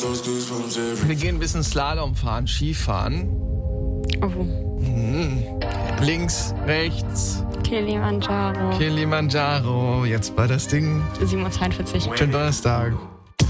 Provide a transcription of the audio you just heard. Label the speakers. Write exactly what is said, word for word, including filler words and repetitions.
Speaker 1: Wir gehen ein bisschen Slalom fahren, Skifahren.
Speaker 2: Oh.
Speaker 1: Mhm. Links, rechts.
Speaker 2: Kilimanjaro.
Speaker 1: Kilimanjaro. Jetzt bei das Ding.
Speaker 2: siebenundzwanzig.
Speaker 1: Schönen Donnerstag.